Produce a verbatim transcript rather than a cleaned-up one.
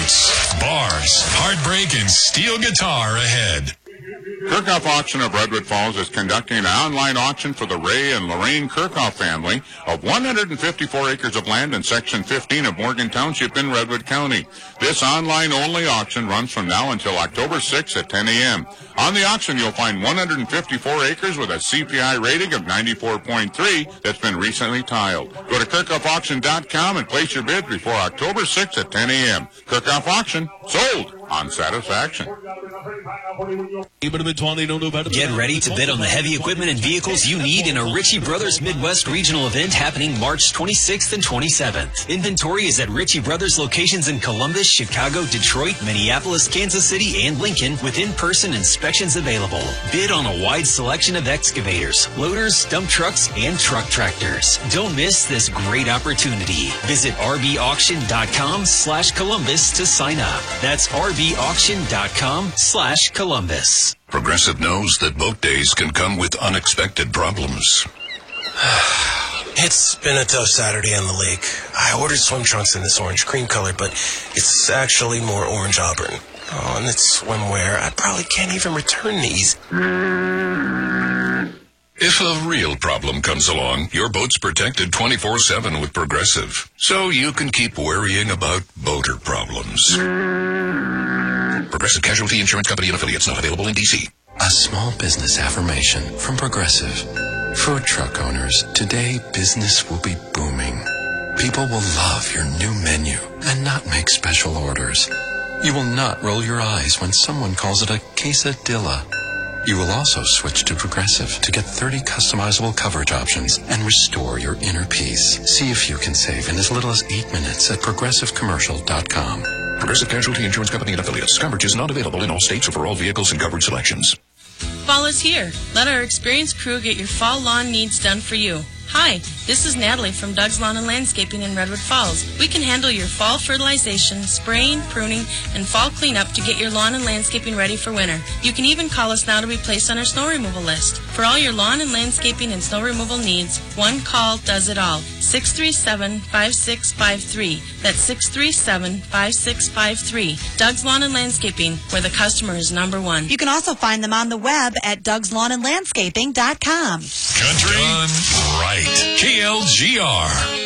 boots, bars, heartbreak, and steel guitar ahead. Kirchhoff Auction of Redwood Falls is conducting an online auction for the Ray and Lorraine Kirchhoff family of one hundred fifty-four acres of land in Section fifteen of Morgan Township in Redwood County. This online-only auction runs from now until October sixth at ten a.m. On the auction, you'll find one hundred fifty-four acres with a C P I rating of ninety-four point three that's been recently tiled. Go to Kirchhoff Auction dot com and place your bid before October sixth at ten a.m. Kirchhoff Auction, sold on satisfaction. Get ready to bid on the heavy equipment and vehicles you need in a Ritchie Brothers Midwest Regional event happening March twenty-sixth and twenty-seventh. Inventory is at Ritchie Brothers locations in Columbus, Chicago, Detroit, Minneapolis, Kansas City, and Lincoln with in-person inspections available. Bid on a wide selection of excavators, loaders, dump trucks, and truck tractors. Don't miss this great opportunity. Visit R B auction dot com slash Columbus to sign up. That's R B auction dot com slash Columbus. Progressive knows that boat days can come with unexpected problems. It's been a tough Saturday on the lake. I ordered swim trunks in this orange cream color, but it's actually more orange auburn. Oh, and it's swimwear. I probably can't even return these. If a real problem comes along, your boat's protected twenty-four seven with Progressive, so you can keep worrying about boater problems. Progressive Casualty Insurance Company and affiliates, not available in D C. A small business affirmation from Progressive. Food truck owners, today business will be booming. People will love your new menu and not make special orders. You will not roll your eyes when someone calls it a quesadilla. You will also switch to Progressive to get thirty customizable coverage options and restore your inner peace. See if you can save in as little as eight minutes at progressive commercial dot com. Progressive Casualty Insurance Company and affiliates. Coverage is not available in all states or for all vehicles and coverage selections. Fall is here. Let our experienced crew get your fall lawn needs done for you. Hi, this is Natalie from Doug's Lawn and Landscaping in Redwood Falls. We can handle your fall fertilization, spraying, pruning, and fall cleanup to get your lawn and landscaping ready for winter. You can even call us now to be placed on our snow removal list. For all your lawn and landscaping and snow removal needs, one call does it all. six three seven, five six five three. That's six three seven, five six five three. Doug's Lawn and Landscaping, where the customer is number one. You can also find them on the web at Doug's Lawn and Landscaping dot com. Country Done Right. K L G R.